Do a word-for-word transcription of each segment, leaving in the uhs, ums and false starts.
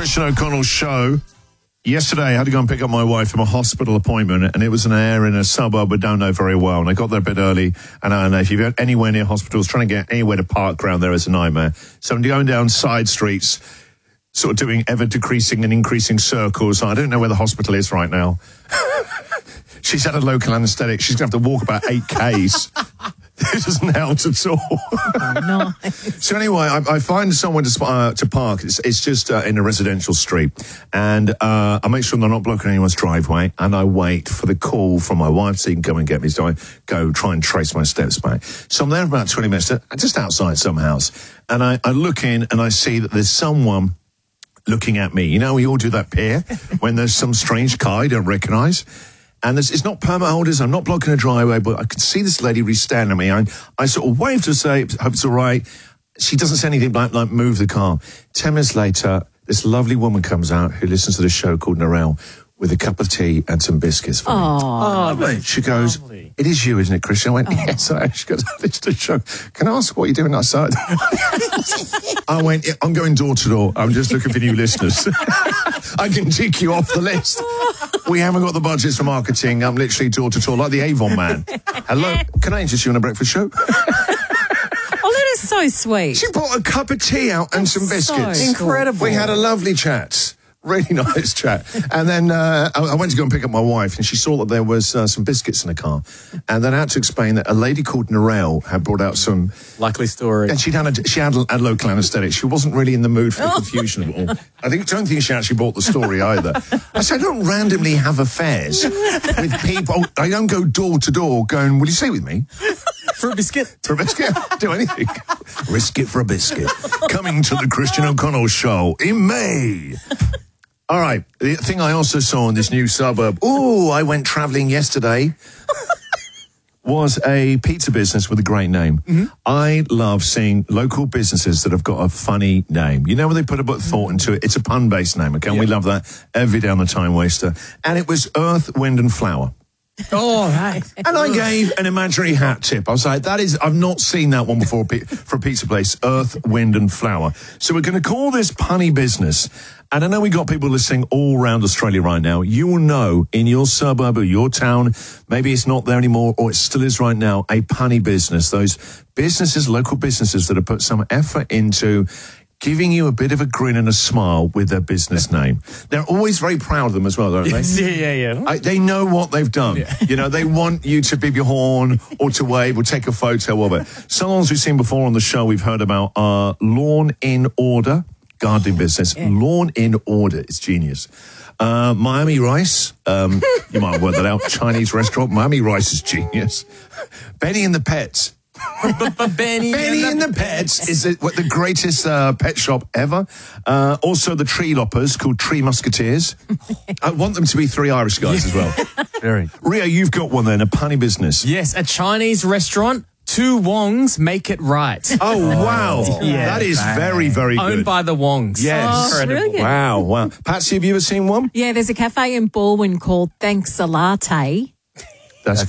Christian O'Connell show. Yesterday, I had to go and pick up my wife from a hospital appointment, and it was an air in a suburb I don't know very well. And I got there a bit early, and I don't know if you're anywhere near hospitals, trying to get anywhere to park around there is a nightmare. So I'm going down side streets, sort of doing ever decreasing and increasing circles. I don't know where the hospital is right now. She's had a local anaesthetic. She's going to have to walk about eight Ks. It doesn't help at all. Oh, nice. So anyway, I, I find somewhere to, uh, to park. It's, it's just uh, in a residential street. And uh, I make sure they're not blocking anyone's driveway. And I wait for the call from my wife so he can come and get me. So I go try and trace my steps back. So I'm there about twenty minutes, just outside some house. And I, I look in and I see that there's someone looking at me. You know, we all do that peer when there's some strange car you don't recognise. And this, it's not permit holders. I'm not blocking a driveway, but I could see this lady really staring at me. I, I sort of wave to say, hope it's all right. She doesn't say anything like, like move the car. Ten minutes later, this lovely woman comes out who listens to the show called Narelle with a cup of tea and some biscuits for me. Oh, oh she goes, lovely. It is you, isn't it, Christian? I went, oh. Yes, I am. She goes, I listen to the show. Can I ask what you're doing outside? I went, yeah, I'm going door to door. I'm just looking for new listeners. I can tick you off the list. We haven't got the budgets for marketing. I'm literally door to door, like the Avon man. Hello, can I interest you on a breakfast show? Oh, that is so sweet. She brought a cup of tea out and That's some biscuits. So incredible. We had a lovely chat. Really nice chat. And then uh, I went to go and pick up my wife, and she saw that there was uh, some biscuits in the car. And then I had to explain that a lady called Narelle had brought out some... Likely story. And she'd had a, she had a, a local anaesthetic. She wasn't really in the mood for the confusion of it all. I think, don't think she actually bought the story either. I said, I don't randomly have affairs with people. I don't go door to door going, will you stay with me? For a biscuit. For a biscuit. Do anything. Risk it for a biscuit. Coming to the Christian O'Connell show in May. All right, the thing I also saw in this new suburb, oh, I went travelling yesterday, was a pizza business with a great name. Mm-hmm. I love seeing local businesses that have got a funny name. You know when they put a bit of thought into it? It's a pun-based name, okay? Yeah. We love that every day on the Time Waster. And it was Earth, Wind and Flower. Oh, right. And I gave an imaginary hat tip. I was like, that is, I've not seen that one before for a pizza place, Earth, Wind and Flower. So we're going to call this punny business. And I know we got people listening all around Australia right now. You will know in your suburb or your town, maybe it's not there anymore, or it still is right now, a punny business. Those businesses, local businesses that have put some effort into giving you a bit of a grin and a smile with their business name. They're always very proud of them as well, don't they? Yes, yeah, yeah, yeah. I, they know what they've done. Yeah. You know, they want you to beep your horn or to wave or take a photo of it. Some ones we've seen before on the show we've heard about are Lawn in Order, gardening business. Yeah. Lawn in Order is genius. Uh, Miami Rice, um, you might have worked that out, Chinese restaurant. Miami Rice is genius. Benny and the Pets. Benny, Benny and the, the Pets, Pets is the, what, the greatest uh, pet shop ever. Uh, also, the Tree Loppers, called Tree Musketeers. I want them to be three Irish guys as well. Very. Rio, you've got one then, a punny business. Yes, a Chinese restaurant. Two Wongs make it right. Oh, wow. Yeah, that is bang. very, very good. Owned by the Wongs. Yes. Oh, brilliant. Wow, wow. Patsy, have you ever seen one? Yeah, there's a cafe in Baldwin called Thanks a Latte. That's, That's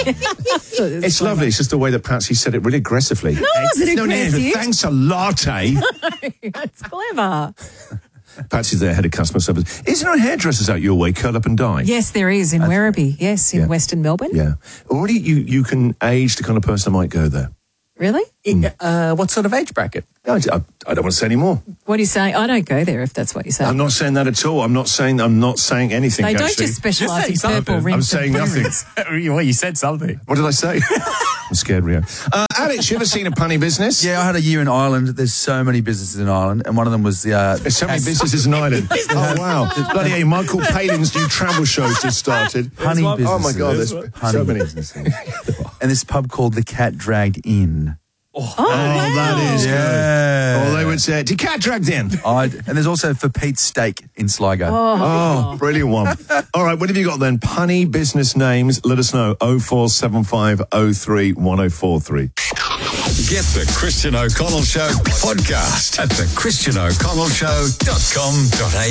good. It's lovely. It's just the way that Patsy said it really aggressively. No, it wasn't no, aggressive. No, thanks a latte. No, it's clever. Patsy's their head of customer service. Isn't there hairdressers out your way, curl up and dye? Yes, there is in That's Werribee. Right. Yes, in yeah. Western Melbourne. Yeah. Already you, you can age the kind of person that might go there. Really? Mm. Uh, what sort of age bracket? I, I, I don't want to say any more. What do you say? I don't go there if that's what you say. I'm not saying that at all. I'm not saying I'm not saying anything. They don't actually. just specialise in purple rings. I'm saying nothing. Well, you said something. What did I say? I'm scared, Rio. Uh, Alex, you ever seen a punny business? Yeah, I had a year in Ireland. There's so many businesses in Ireland, and one of them was the... Uh, There's so many businesses in Ireland. Oh, wow. Bloody hell, Michael Palin's new travel show just started. Honey businesses. Oh, my God, there's honey so many. Businesses. And this pub called The Cat Dragged In. Oh, oh wow. That is yeah. good. Or they would say, the cat dragged in. I'd, and there's also For Pete's Steak in Sligo. Oh, oh brilliant one. All right, what have you got then? Punny business names. Let us know. oh four seven five oh three one oh four three. Get the Christian O'Connell Show podcast at the christian o'connell show dot com dot a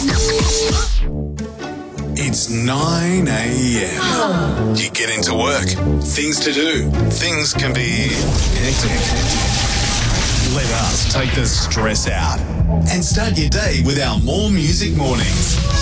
u. It's nine a.m. You get into work. Things to do. Things can be hectic. Let us take the stress out. And start your day with our More Music Mornings.